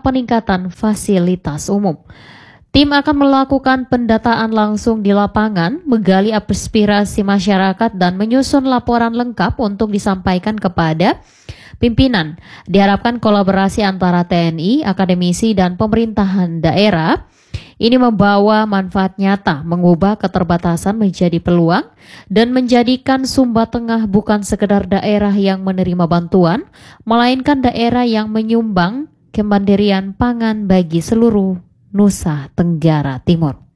peningkatan fasilitas umum. Tim akan melakukan pendataan langsung di lapangan, menggali aspirasi masyarakat dan menyusun laporan lengkap untuk disampaikan kepada pimpinan. Diharapkan kolaborasi antara TNI, akademisi, dan pemerintahan daerah ini membawa manfaat nyata, mengubah keterbatasan menjadi peluang, dan menjadikan Sumba Tengah bukan sekedar daerah yang menerima bantuan, melainkan daerah yang menyumbang kemandirian pangan bagi seluruh Nusa Tenggara Timur.